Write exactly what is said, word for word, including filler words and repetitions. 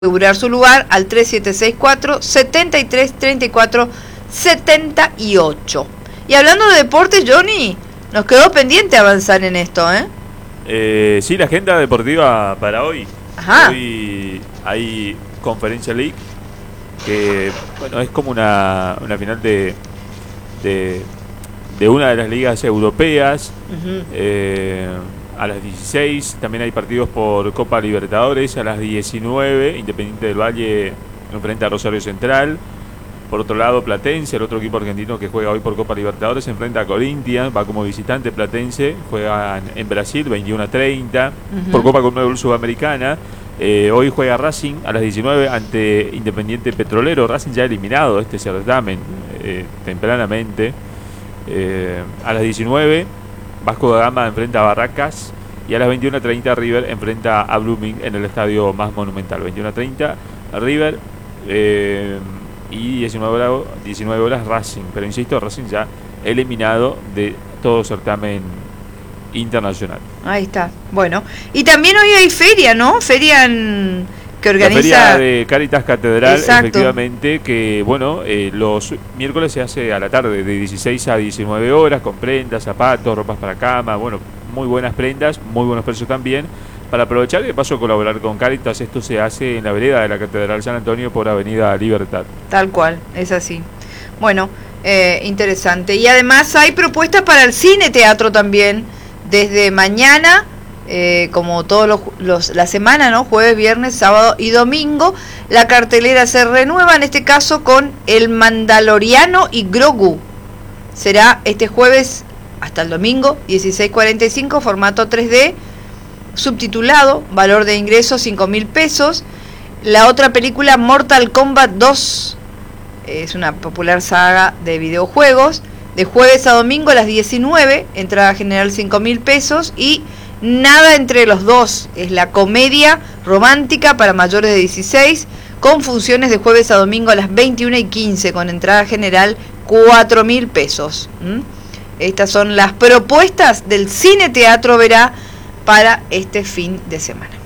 asegurar su lugar al tres siete seis cuatro, siete tres tres cuatro, siete ocho. Y hablando de deportes, Johnny, nos quedó pendiente avanzar en esto, ¿eh? Eh, sí, la agenda deportiva para hoy. Ajá. Hoy hay Conference League, que bueno, es como una, una final de, de, de una de las ligas europeas. Uh-huh. eh, A las dieciséis también hay partidos por Copa Libertadores. A las diecinueve Independiente del Valle enfrenta a Rosario Central. Por otro lado, Platense, el otro equipo argentino que juega hoy por Copa Libertadores, se enfrenta a Corinthians, va como visitante. Platense juega en Brasil, veintiuno a treinta, uh-huh. por Copa Conmebol Sudamericana. Eh, hoy juega Racing a las diecinueve ante Independiente Petrolero. Racing ya ha eliminado este certamen eh, tempranamente. Eh, a las diecinueve Vasco da Gama enfrenta a Barracas, y a las veintiuno a treinta River enfrenta a Blooming en el estadio más monumental. veintiuno a treinta River eh, y diecinueve horas Racing. Pero insisto, Racing ya eliminado de todo certamen internacional. Ahí está. Bueno, y también hoy hay feria, ¿no? Feria en... que organiza... La feria de Cáritas Catedral. Exacto. Efectivamente, que bueno, eh, los miércoles se hace a la tarde de dieciséis a diecinueve horas, con prendas, zapatos, ropas para cama, bueno, muy buenas prendas, muy buenos precios también, para aprovechar y de paso colaborar con Cáritas. Esto se hace en la vereda de la Catedral San Antonio por Avenida Libertad. Tal cual, es así. Bueno, eh, interesante. Y además hay propuestas para el cine teatro también, desde mañana, Eh, como todos los, los la semana, ¿no? Jueves, viernes, sábado y domingo. La cartelera se renueva, en este caso con El Mandaloriano y Grogu. Será este jueves hasta el domingo, dieciséis cuarenta y cinco, formato tres D, subtitulado, valor de ingreso cinco mil pesos. La otra película, Mortal Kombat dos, es una popular saga de videojuegos, de jueves a domingo a las diecinueve, entrada general cinco mil pesos. Y Nada entre los dos, es la comedia romántica para mayores de dieciséis, con funciones de jueves a domingo a las veintiuna y quince, con entrada general cuatro mil pesos. ¿Mm? Estas son las propuestas del Cine Teatro Verá para este fin de semana.